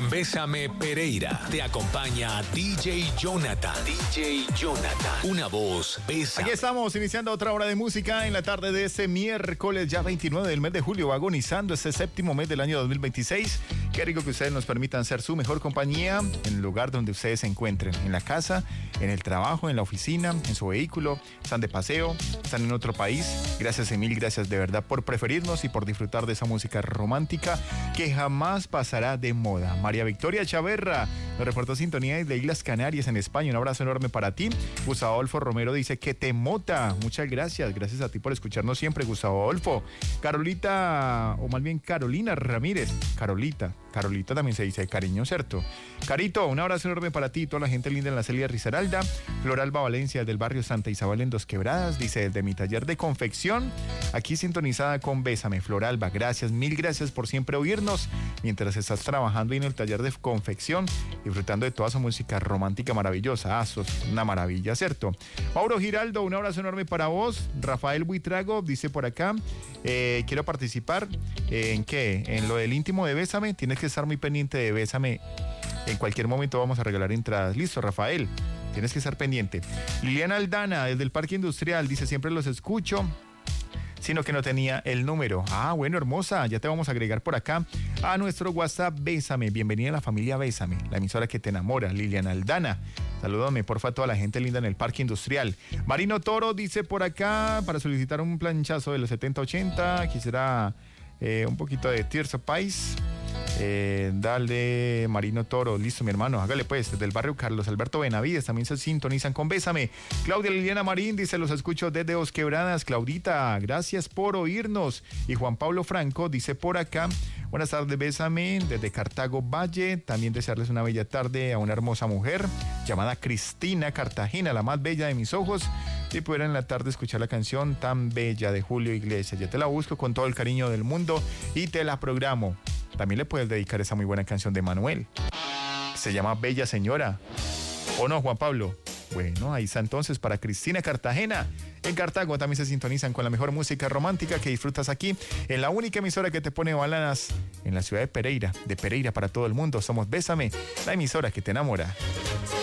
En Bésame Pereira te acompaña DJ Jonathan. DJ Jonathan. Una voz, Bésame. Aquí estamos iniciando otra hora de música en la tarde de este miércoles, ya 29 del mes de julio, agonizando este séptimo mes del año 2026. Qué rico que ustedes nos permitan ser su mejor compañía en el lugar donde ustedes se encuentren. En la casa, en el trabajo, en la oficina, en su vehículo. Están de paseo, están en otro país. Gracias y mil gracias de verdad por preferirnos y por disfrutar de esa música romántica que jamás pasará de moda. María Victoria Chaverra nos reportó sintonía de Islas Canarias en España. Un abrazo enorme para ti. Gustavo Adolfo Romero dice que te mota. Muchas gracias. Gracias a ti por escucharnos siempre, Gustavo Adolfo. Carolita, o más bien Carolina Ramírez. Carolita también se dice cariño, ¿cierto? Carito, un abrazo enorme para ti y toda la gente linda en la Celia Risaralda. Floralba Valencia del barrio Santa Isabel en Dos Quebradas, dice desde mi taller de confección, aquí sintonizada con Bésame. Floralba, gracias, mil gracias por siempre oírnos mientras estás trabajando en el taller de confección, disfrutando de toda su música romántica maravillosa. Sos una maravilla, ¿cierto? Mauro Giraldo, un abrazo enorme para vos. Rafael Buitrago dice por acá, quiero participar. ¿En qué? En lo del íntimo de Bésame. Tienes que estar muy pendiente de Bésame. En cualquier momento vamos a regalar entradas. Listo, Rafael. Tienes que estar pendiente. Liliana Aldana, desde el Parque Industrial, dice, siempre los escucho, sino que no tenía el número. Ah, bueno, hermosa, ya te vamos a agregar por acá a nuestro WhatsApp Bésame. Bienvenida a la familia Bésame, la emisora que te enamora. Liliana Aldana, salúdame porfa a toda la gente linda en el Parque Industrial. Marino Toro dice por acá, para solicitar un planchazo de los 70-80, quisiera un poquito de Tears of Ice. Dale, Marino Toro, listo mi hermano, hágale pues. Desde el barrio Carlos Alberto Benavides también se sintonizan con Bésame. Claudia Liliana Marín dice, los escucho desde Dos Quebradas. Claudita, gracias por oírnos. Y Juan Pablo Franco dice por acá, buenas tardes Bésame, desde Cartago Valle. También desearles una bella tarde a una hermosa mujer llamada Cristina Cartagena, la más bella de mis ojos. Si pudiera en la tarde escuchar la canción tan bella de Julio Iglesias, ya te la busco con todo el cariño del mundo y te la programo. También le puedes dedicar esa muy buena canción de Manuel. Se llama Bella Señora. ¿O no, Juan Pablo? Bueno, ahí está entonces para Cristina Cartagena. En Cartago también se sintonizan con la mejor música romántica que disfrutas aquí en la única emisora que te pone baladas en la ciudad de Pereira para todo el mundo. Somos Bésame, la emisora que te enamora.